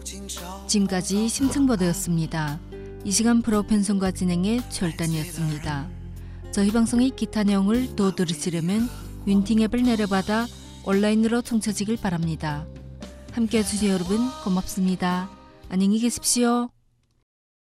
지금까지 심층보도였습니다. 이 시간 프로 편성과 진행의 최열단이었습니다. 저희 방송의 기타 내용을 더 들으시려면 윈팅 앱을 내려받아 온라인으로 청취하시길 바랍니다. 함께해 주신 여러분 고맙습니다. 안녕히 계십시오.